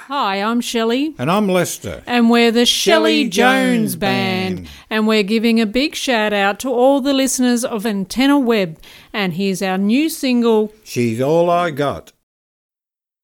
Hi, I'm Shelley. And I'm Lester. And we're the Shelley Shelley Jones Jones Band. Band. And we're giving a big shout out to all the listeners of Antenna Web. And here's our new single, She's All I Got.